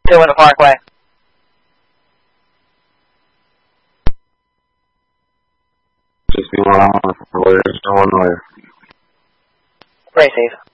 Stillwater Parkway. Just be 1 Illinois. Great, Steve.